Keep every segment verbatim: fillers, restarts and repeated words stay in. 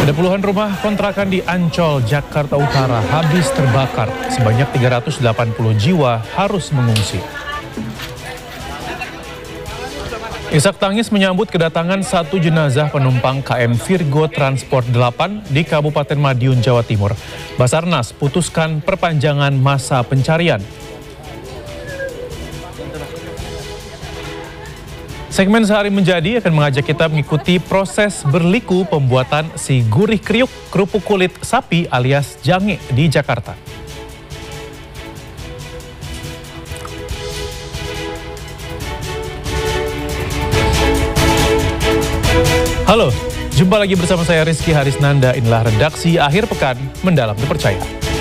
Ada puluhan rumah kontrakan di Ancol, Jakarta Utara habis terbakar. Sebanyak tiga ratus delapan puluh jiwa harus mengungsi. Isak tangis menyambut kedatangan satu jenazah penumpang K M Virgo Transport delapan di Kabupaten Madiun, Jawa Timur. Basarnas putuskan perpanjangan masa pencarian. Segmen Sehari Menjadi akan mengajak kita mengikuti proses berliku pembuatan si gurih kriuk kerupuk kulit sapi alias jange di Jakarta. Halo, jumpa lagi bersama saya Rizky Harisnanda. Inilah redaksi akhir pekan Mendalam Terpercaya.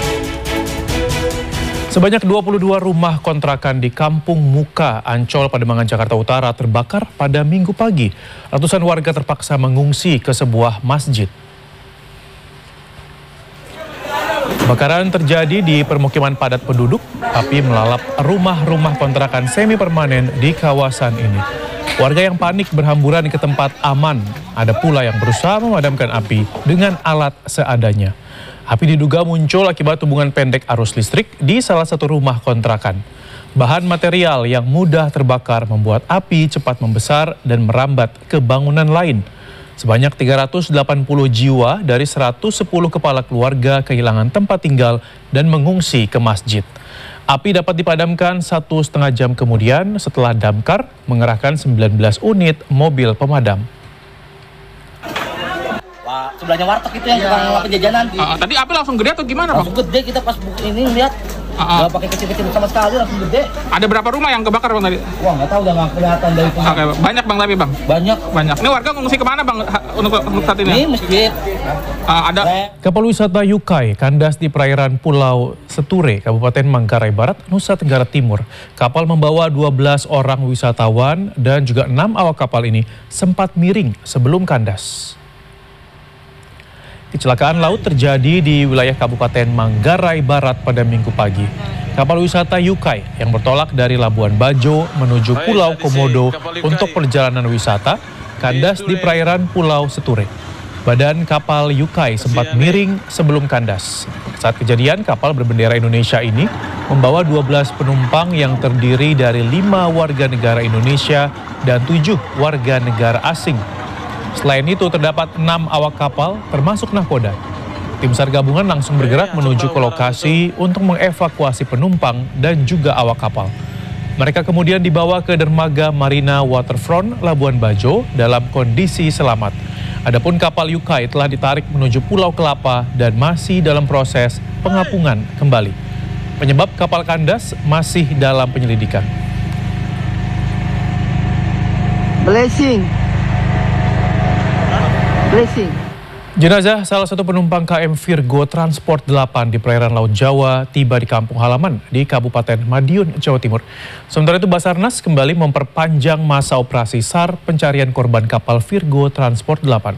Sebanyak dua puluh dua rumah kontrakan di Kampung Muka, Ancol, Pademangan, Jakarta Utara terbakar pada Minggu pagi. Ratusan warga terpaksa mengungsi ke sebuah masjid. Kebakaran terjadi di permukiman padat penduduk. Api melalap rumah-rumah kontrakan semi permanen di kawasan ini. Warga yang panik berhamburan ke tempat aman. Ada pula yang berusaha memadamkan api dengan alat seadanya. Api diduga muncul akibat hubungan pendek arus listrik di salah satu rumah kontrakan. Bahan material yang mudah terbakar membuat api cepat membesar dan merambat ke bangunan lain. Sebanyak tiga ratus delapan puluh jiwa dari seratus sepuluh kepala keluarga kehilangan tempat tinggal dan mengungsi ke masjid. Api dapat dipadamkan satu setengah jam kemudian setelah damkar mengerahkan sembilan belas unit mobil pemadam. Wah, sebelahnya warteg itu yang tukang ya. Penjajanan. Uh, tadi api langsung gede atau gimana, Bang? Langsung gede, kita pas ini lihat. Uh, uh. Gak pakai kecil-kecil sama sekali, langsung gede. Ada berapa rumah yang kebakar, Bang, tadi? Wah, nggak tahu, udah nggak kelihatan dari itu. Oke, banyak, Bang, tapi, Bang? Banyak. Banyak. Ini warga ngungsi kemana, Bang, untuk, untuk saat ini? Ini masjid. Uh, ada. Kapal wisata Yukai kandas di perairan Pulau Seture, Kabupaten Manggarai Barat, Nusa Tenggara Timur. Kapal membawa dua belas orang wisatawan dan juga enam awak kapal ini sempat miring sebelum kandas. Kecelakaan laut terjadi di wilayah Kabupaten Manggarai Barat pada Minggu pagi. Kapal wisata Yukai yang bertolak dari Labuan Bajo menuju Pulau Komodo untuk perjalanan wisata kandas di perairan Pulau Seture. Badan kapal Yukai sempat miring sebelum kandas. Saat kejadian, kapal berbendera Indonesia ini membawa dua belas penumpang yang terdiri dari lima warga negara Indonesia dan tujuh warga negara asing. Selain itu terdapat enam awak kapal termasuk nahkoda. Tim SAR gabungan langsung bergerak menuju ke lokasi untuk mengevakuasi penumpang dan juga awak kapal. Mereka kemudian dibawa ke dermaga Marina Waterfront Labuan Bajo dalam kondisi selamat. Adapun kapal Yukai telah ditarik menuju Pulau Kelapa dan masih dalam proses pengapungan kembali. Penyebab kapal kandas masih dalam penyelidikan. Blessing. Blessing. Jenazah salah satu penumpang K M Virgo Transport delapan di perairan Laut Jawa tiba di kampung halaman di Kabupaten Madiun, Jawa Timur. Sementara itu Basarnas kembali memperpanjang masa operasi SAR pencarian korban kapal Virgo Transport delapan.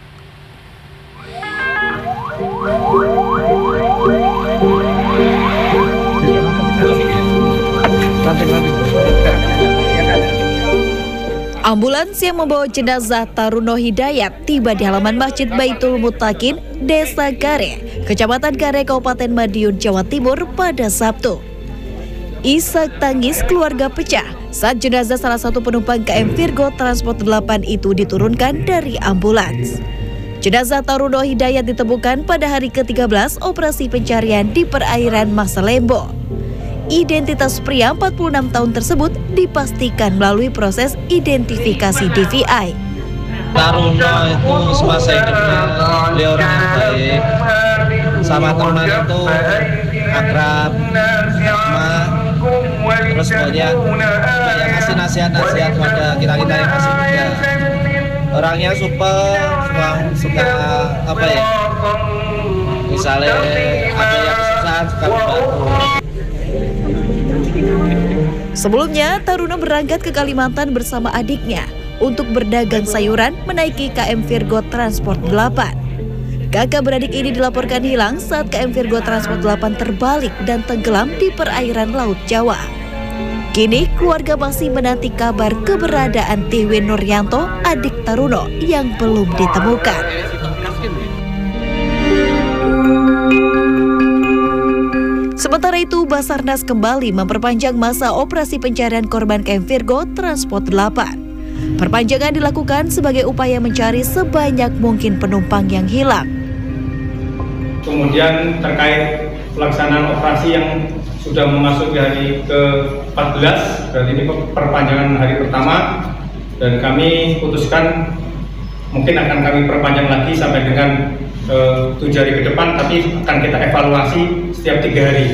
Ambulans yang membawa jenazah Taruno Hidayat tiba di halaman Masjid Baitul Mutakin, Desa Gare, Kecamatan Gare, Kabupaten Madiun, Jawa Timur pada Sabtu. Isak tangis keluarga pecah saat jenazah salah satu penumpang K M Virgo Transport delapan itu diturunkan dari ambulans. Jenazah Taruno Hidayat ditemukan pada hari ke tiga belas operasi pencarian di perairan Masalembo. Identitas pria empat puluh enam tahun tersebut dipastikan melalui proses identifikasi D V I. Taruno itu semasa hidupnya beliau orang yang baik, sama teman itu akrab, sama terus banyak yang ngasih nasihat-nasihat pada kita-kita yang masih muda. Orangnya super, suka, suka apa ya, misalnya ada yang kesusahan suka membantu. Sebelumnya, Taruno berangkat ke Kalimantan bersama adiknya untuk berdagang sayuran menaiki K M Virgo Transport delapan. Kakak beradik ini dilaporkan hilang saat K M Virgo Transport delapan terbalik dan tenggelam di perairan Laut Jawa. Kini keluarga masih menanti kabar keberadaan Tiwin Nuryanto, adik Taruno yang belum ditemukan. Sementara itu, Basarnas kembali memperpanjang masa operasi pencarian korban K M Virgo Transport delapan. Perpanjangan dilakukan sebagai upaya mencari sebanyak mungkin penumpang yang hilang. Kemudian terkait pelaksanaan operasi yang sudah memasuki hari ke empat belas, berarti ini perpanjangan hari pertama, dan kami putuskan mungkin akan kami perpanjang lagi sampai dengan uh, tujuh hari ke depan, tapi akan kita evaluasi setiap tiga hari.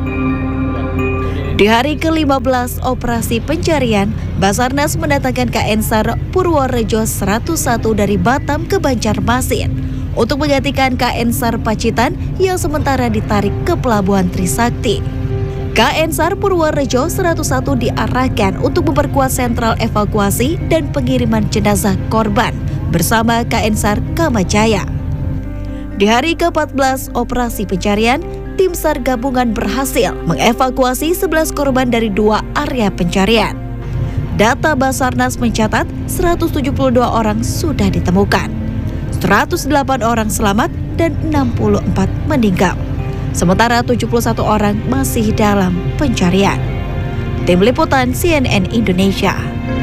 Di hari ke lima belas operasi pencarian, Basarnas mendatangkan K N SAR Purworejo seratus satu dari Batam ke Banjarmasin untuk menggantikan K N SAR Pacitan yang sementara ditarik ke Pelabuhan Trisakti. K N SAR Purworejo seratus satu diarahkan untuk memperkuat sentral evakuasi dan pengiriman jenazah korban bersama K N SAR Kamajaya. Di hari ke empat belas operasi pencarian, tim SAR gabungan berhasil mengevakuasi sebelas korban dari dua area pencarian. Data Basarnas mencatat seratus tujuh puluh dua orang sudah ditemukan, seratus delapan orang selamat dan enam puluh empat meninggal. Sementara tujuh puluh satu orang masih dalam pencarian. Tim Liputan C N N Indonesia.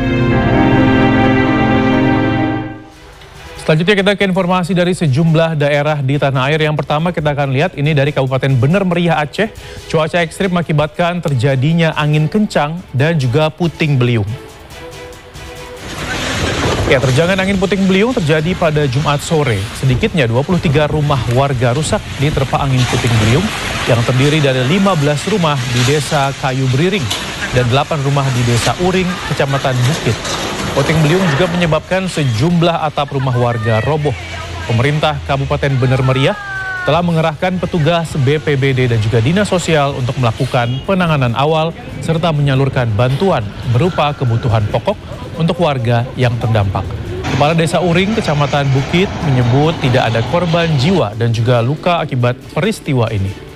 Selanjutnya kita ke informasi dari sejumlah daerah di tanah air. Yang pertama kita akan lihat ini dari Kabupaten Bener Meriah Aceh. Cuaca ekstrim mengakibatkan terjadinya angin kencang dan juga puting beliung. Ya, terjangan angin puting beliung terjadi pada Jumat sore. Sedikitnya dua puluh tiga rumah warga rusak diterpa angin puting beliung yang terdiri dari lima belas rumah di Desa Kayu Beriring dan delapan rumah di Desa Uring, Kecamatan Bukit. Puting beliung juga menyebabkan sejumlah atap rumah warga roboh. Pemerintah Kabupaten Bener Meriah telah mengerahkan petugas B P B D dan juga Dinas Sosial untuk melakukan penanganan awal serta menyalurkan bantuan berupa kebutuhan pokok untuk warga yang terdampak. Kepala Desa Uring, Kecamatan Bukit menyebut tidak ada korban jiwa dan juga luka akibat peristiwa ini.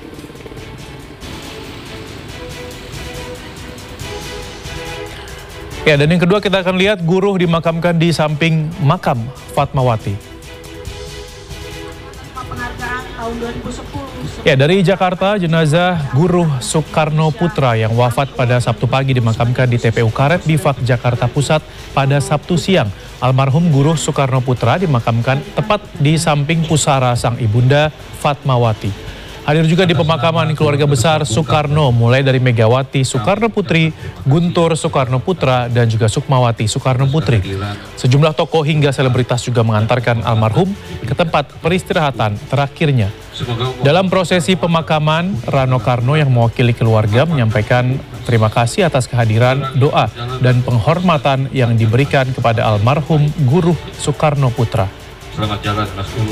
Ya, dan yang kedua kita akan lihat Guruh dimakamkan di samping makam Fatmawati. Ya, dari Jakarta, jenazah Guruh Soekarno Putra yang wafat pada Sabtu pagi dimakamkan di T P U Karet Bifak, Jakarta Pusat pada Sabtu siang. Almarhum Guruh Soekarno Putra dimakamkan tepat di samping pusara sang ibunda Fatmawati. Hadir juga di pemakaman keluarga besar Soekarno, mulai dari Megawati Soekarno Putri, Guntur Soekarno Putra, dan juga Sukmawati Soekarno Putri. Sejumlah tokoh hingga selebritas juga mengantarkan almarhum ke tempat peristirahatan terakhirnya. Dalam prosesi pemakaman, Rano Karno yang mewakili keluarga menyampaikan terima kasih atas kehadiran, doa, dan penghormatan yang diberikan kepada almarhum Guruh Soekarno Putra. Selamat jalan, Mas Guruh.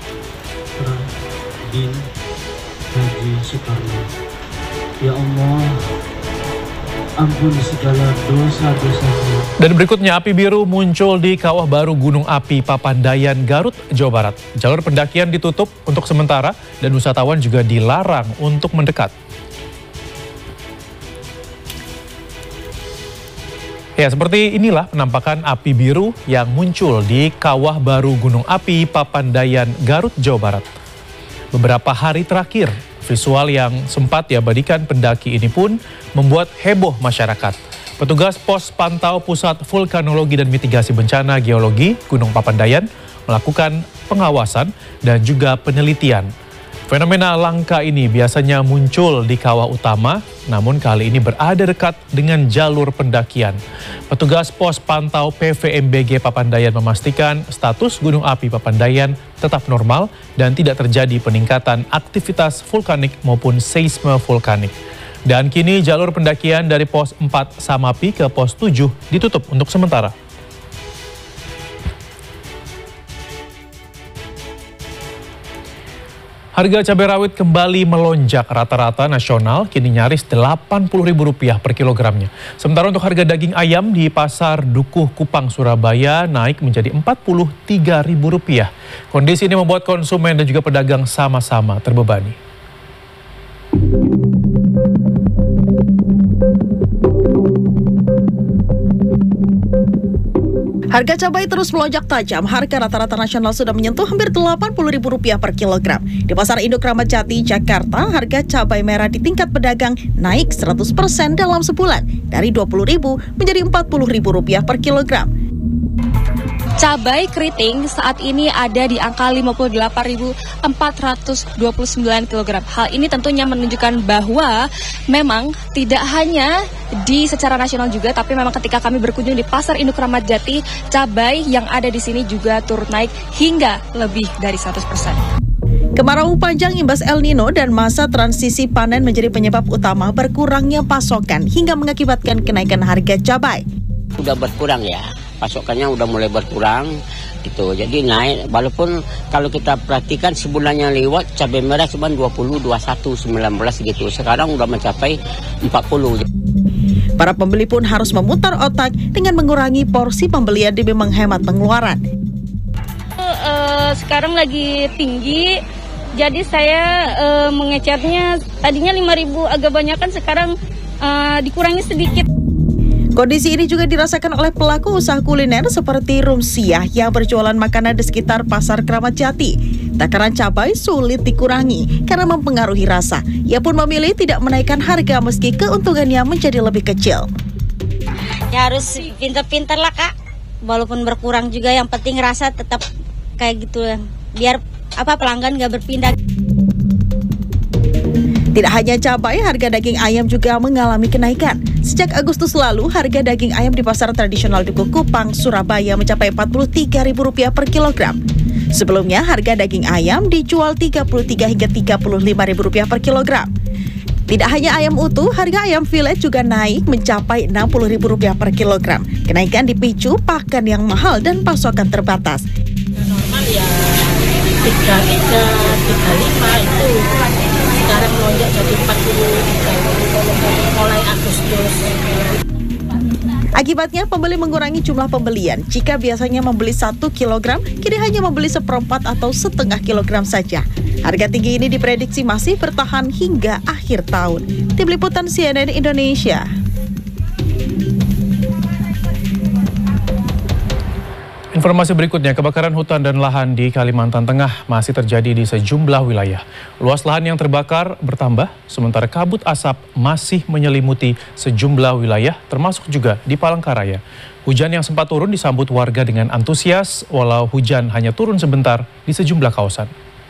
Haji Soekarno. Ya Allah, ampuni segala dosa-dosanya. Dan berikutnya, api biru muncul di Kawah Baru Gunung Api Papandayan, Garut, Jawa Barat. Jalur pendakian ditutup untuk sementara dan wisatawan juga dilarang untuk mendekat. Ya, seperti inilah penampakan api biru yang muncul di Kawah Baru Gunung Api Papandayan, Garut, Jawa Barat. Beberapa hari terakhir, visual yang sempat diabadikan pendaki ini pun membuat heboh masyarakat. Petugas Pos Pantau Pusat Vulkanologi dan Mitigasi Bencana Geologi Gunung Papandayan melakukan pengawasan dan juga penelitian. Fenomena langka ini biasanya muncul di kawah utama, namun kali ini berada dekat dengan jalur pendakian. Petugas Pos Pantau P V M B G Papandayan memastikan status Gunung Api Papandayan tetap normal dan tidak terjadi peningkatan aktivitas vulkanik maupun seisme vulkanik. Dan kini jalur pendakian dari Pos empat Samapi ke Pos tujuh ditutup untuk sementara. Harga cabai rawit kembali melonjak, rata-rata nasional kini nyaris delapan puluh ribu rupiah per kilogramnya. Sementara untuk harga daging ayam di Pasar Dukuh Kupang, Surabaya naik menjadi empat puluh tiga ribu rupiah. Kondisi ini membuat konsumen dan juga pedagang sama-sama terbebani. Harga cabai terus melonjak tajam. Harga rata-rata nasional sudah menyentuh hampir delapan puluh ribu rupiah per kilogram. Di Pasar Induk Kramat Jati, Jakarta, harga cabai merah di tingkat pedagang naik seratus persen dalam sebulan, dari dua puluh ribu menjadi empat puluh ribu rupiah per kilogram. Cabai keriting saat ini ada di angka lima puluh delapan ribu empat ratus dua puluh sembilan kilogram. Hal ini tentunya menunjukkan bahwa memang tidak hanya di secara nasional juga, tapi memang ketika kami berkunjung di Pasar Induk Kramat Jati, cabai yang ada di sini juga turut naik hingga lebih dari seratus persen. Kemarau panjang imbas El Nino dan masa transisi panen menjadi penyebab utama berkurangnya pasokan hingga mengakibatkan kenaikan harga cabai. Udah berkurang ya, pasokannya udah mulai berkurang gitu. Jadi naik, walaupun kalau kita perhatikan sebulan yang lewat cabai merah cuma dua puluh, dua puluh satu, sembilan belas gitu. Sekarang udah mencapai empat puluh. Para pembeli pun harus memutar otak dengan mengurangi porsi pembelian demi menghemat pengeluaran. Uh, sekarang lagi tinggi, jadi saya uh, mengecernya tadinya lima ribu agak banyakan, sekarang uh, dikurangi sedikit. Kondisi ini juga dirasakan oleh pelaku usaha kuliner seperti Rumsiah yang berjualan makanan di sekitar Pasar Kramat Jati. Takaran cabai sulit dikurangi karena mempengaruhi rasa. Ia pun memilih tidak menaikkan harga meski keuntungannya menjadi lebih kecil. Ya harus pintar-pintar lah Kak, walaupun berkurang juga yang penting rasa tetap kayak gitu, biar apa pelanggan nggak berpindah. Tidak hanya cabai, harga daging ayam juga mengalami kenaikan. Sejak Agustus lalu, harga daging ayam di pasar tradisional Dukuh Kupang, Surabaya mencapai empat puluh tiga ribu rupiah per kilogram. Sebelumnya, harga daging ayam dijual tiga puluh tiga hingga tiga puluh lima ribu rupiah per kilogram. Tidak hanya ayam utuh, harga ayam filet juga naik mencapai enam puluh ribu rupiah per kilogram. Kenaikan dipicu pakan yang mahal dan pasokan terbatas. Normal ya tiga tiga, tiga lima itu. Sekarang melonjak jadi empat puluh mulai Agustus. Akibatnya pembeli mengurangi jumlah pembelian. Jika biasanya membeli satu kilogram, kini hanya membeli seperempat atau setengah kilogram saja. Harga tinggi ini diprediksi masih bertahan hingga akhir tahun. Tim Liputan C N N Indonesia. Informasi berikutnya, kebakaran hutan dan lahan di Kalimantan Tengah masih terjadi di sejumlah wilayah. Luas lahan yang terbakar bertambah, sementara kabut asap masih menyelimuti sejumlah wilayah, termasuk juga di Palangkaraya. Hujan yang sempat turun disambut warga dengan antusias, walau hujan hanya turun sebentar di sejumlah kawasan.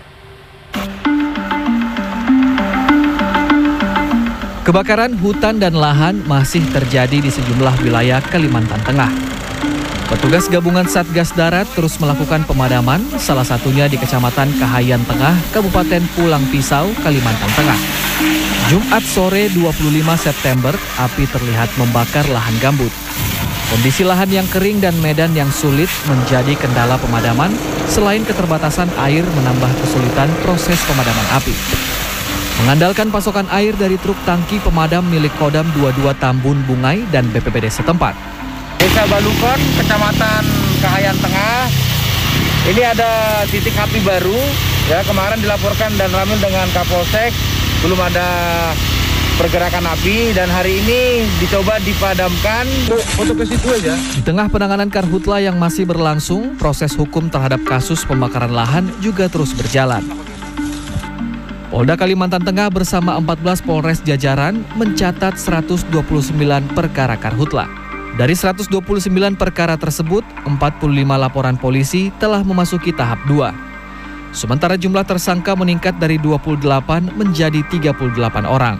Kebakaran hutan dan lahan masih terjadi di sejumlah wilayah Kalimantan Tengah. Petugas gabungan Satgas Darat terus melakukan pemadaman, salah satunya di Kecamatan Kahayan Tengah, Kabupaten Pulang Pisau, Kalimantan Tengah. Jumat sore dua puluh lima September, api terlihat membakar lahan gambut. Kondisi lahan yang kering dan medan yang sulit menjadi kendala pemadaman, selain keterbatasan air menambah kesulitan proses pemadaman api. Mengandalkan pasokan air dari truk tangki pemadam milik Kodam dua puluh dua Tambun Bungai dan B P B D setempat. Desa Balukon, Kecamatan Kahayan Tengah. Ini ada titik api baru. Ya, kemarin dilaporkan dan ramil dengan Kapolsek, belum ada pergerakan api dan hari ini dicoba dipadamkan. Untuk ke situ aja. Di tengah penanganan karhutla yang masih berlangsung, proses hukum terhadap kasus pembakaran lahan juga terus berjalan. Polda Kalimantan Tengah bersama empat belas Polres jajaran mencatat seratus dua puluh sembilan perkara karhutla. Dari seratus dua puluh sembilan perkara tersebut, empat puluh lima laporan polisi telah memasuki tahap dua. Sementara jumlah tersangka meningkat dari dua puluh delapan menjadi tiga puluh delapan orang.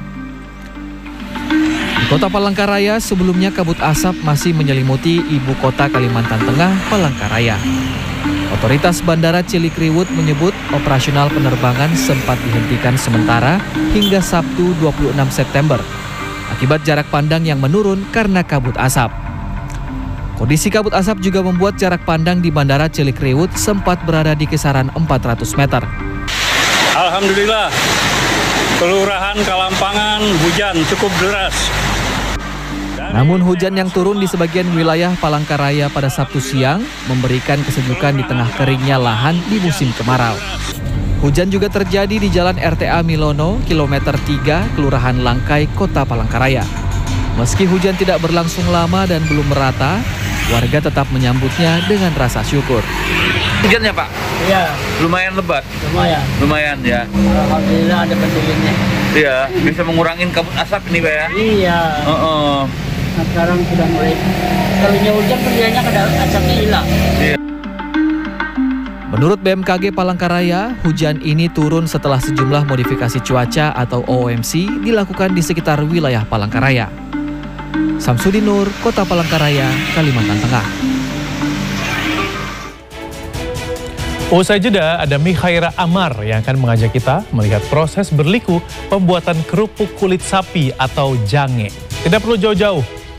Di Kota Palangkaraya, sebelumnya kabut asap masih menyelimuti ibu kota Kalimantan Tengah, Palangkaraya. Otoritas Bandara Cilikriwut menyebut operasional penerbangan sempat dihentikan sementara hingga Sabtu dua puluh enam September. Akibat jarak pandang yang menurun karena kabut asap. Kondisi kabut asap juga membuat jarak pandang di Bandara Cilikriwut sempat berada di kisaran empat ratus meter. Alhamdulillah, Kelurahan Kalampangan hujan cukup deras. Namun hujan yang turun di sebagian wilayah Palangkaraya pada Sabtu siang memberikan kesejukan di tengah keringnya lahan di musim kemarau. Hujan juga terjadi di Jalan R T A Milono, kilometer tiga, Kelurahan Langkai, Kota Palangkaraya. Meski hujan tidak berlangsung lama dan belum merata, warga tetap menyambutnya dengan rasa syukur. Hujannya Pak? Iya. Lumayan lebat? Lumayan. Lumayan ya? Alhamdulillah ada pendulumnya. Iya, bisa mengurangin kabut asap ini Pak ya? Iya. Uh -uh. Nah, sekarang sudah mulai, kalau hujan kerjanya kada asapnya hilang. Iya. Menurut B M K G Palangkaraya, hujan ini turun setelah sejumlah modifikasi cuaca atau O M C dilakukan di sekitar wilayah Palangkaraya. Samsudin Nur, Kota Palangkaraya, Kalimantan Tengah. Usai jeda, ada Mikhaira Amar yang akan mengajak kita melihat proses berliku pembuatan kerupuk kulit sapi atau jange. Tidak perlu jauh-jauh,